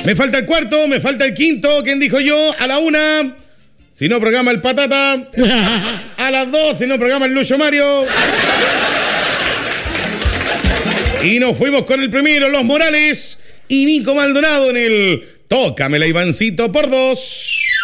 Me falta el cuarto, me falta el quinto. ¿Quién dijo yo? A la 1. Si no programa el Patata. A las 2, si no programa el Lucho Mario. Y nos fuimos con el primero, Los Morales y Nico Maldonado en el Tócamela, Ivancito, por 2.